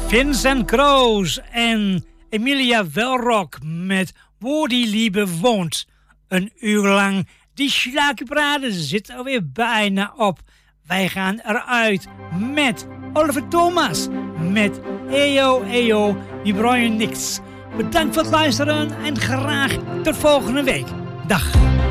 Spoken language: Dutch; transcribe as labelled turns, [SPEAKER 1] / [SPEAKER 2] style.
[SPEAKER 1] Vincent Kroos en Emilia Welrock met Wo die Liebe woont. Een uur lang. Die Schlagerparade zit alweer bijna op. Wij gaan eruit met Oliver Thomas. Met Eyo Eyo, die Brian Nix. Bedankt voor het luisteren en graag tot volgende week. Dag.